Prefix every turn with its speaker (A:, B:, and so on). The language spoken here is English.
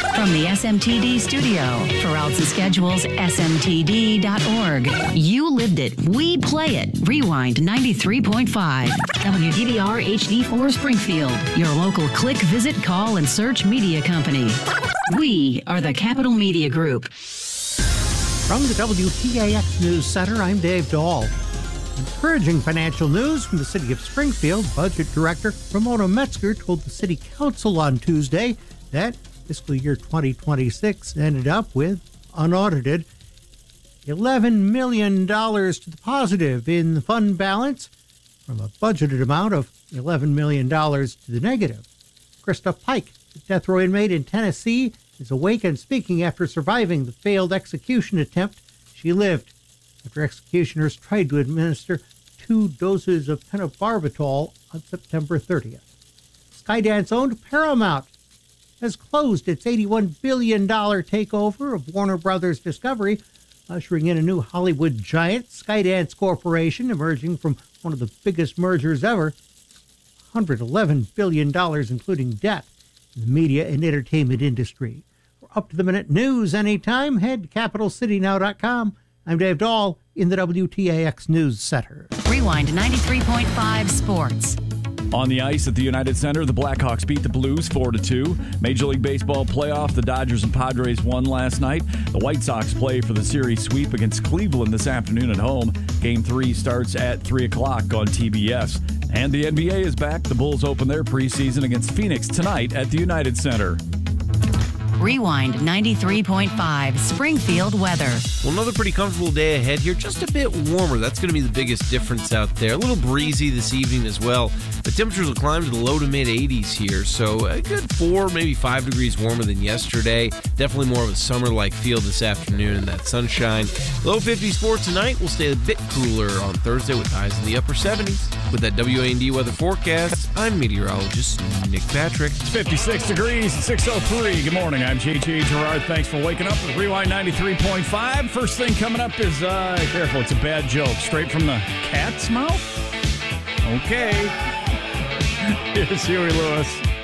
A: From the SMTD studio, for routes and schedules, smtd.org. You lived it. We play it. Rewind 93.5. WDBR HD4 Springfield. Your local click, visit, call, and search media company. We are the Capital Media Group.
B: From the WTAX News Center, I'm Dave Dahl. Encouraging financial news from the city of Springfield. Budget Director Ramona Metzger told the City Council on Tuesday that fiscal year 2026 ended up with unaudited $11 million to the positive in the fund balance from a budgeted amount of $11 million to the negative. Krista Pike, a death row inmate in Tennessee, is awake and speaking after surviving the failed execution attempt. She lived after executioners tried to administer 2 doses of pentobarbital on September 30th. Skydance-owned Paramount has closed its $81 billion takeover of Warner Brothers Discovery, ushering in a new Hollywood giant, Skydance Corporation, emerging from one of the biggest mergers ever, $111 billion, including debt in the media and entertainment industry. For up-to-the-minute news anytime, head to CapitalCityNow.com. I'm Dave Dahl in the WTAX News Center.
A: Rewind 93.5 Sports.
C: On the ice at the United Center, the Blackhawks beat the Blues 4-2. Major League Baseball playoff, the Dodgers and Padres won last night. The White Sox play for the series sweep against Cleveland this afternoon at home. Game 3 starts at 3 o'clock on TBS. And the NBA is back. The Bulls open their preseason against Phoenix tonight at the United Center.
A: Rewind 93.5 Springfield weather.
D: Well, another pretty comfortable day ahead here. Just a bit warmer. That's going to be the biggest difference out there. A little breezy this evening as well. The temperatures will climb to the low to mid 80s here. So a good 4, maybe 5 degrees warmer than yesterday. Definitely more of a summer-like feel this afternoon in that sunshine. Low 50s for tonight. We'll stay a bit cooler on Thursday with highs in the upper 70s. With that WAND weather forecast, I'm meteorologist Nick Patrick.
C: It's 56 degrees, 6:03. Good morning. I'm J.J. Gerard. Thanks for waking up with Rewind 93.5. First thing coming up is, careful, it's a bad joke. Straight from the cat's mouth? Okay. Here's Huey Lewis.